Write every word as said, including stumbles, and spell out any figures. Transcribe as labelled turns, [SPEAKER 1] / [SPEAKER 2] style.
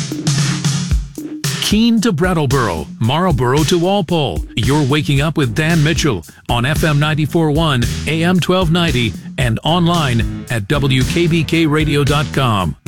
[SPEAKER 1] Keene to Brattleboro, Marlboro to Walpole. You're waking up with Dan Mitchell on F M ninety-four point one, A M twelve ninety, and online at W K B K radio dot com.